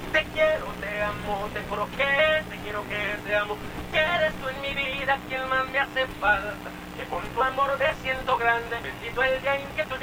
Te quiero, te amo, te juro que te quiero, que te amo. Que eres tú en mi vida quien más me hace falta. Que con tu amor me siento grande. Bendito el día en que tú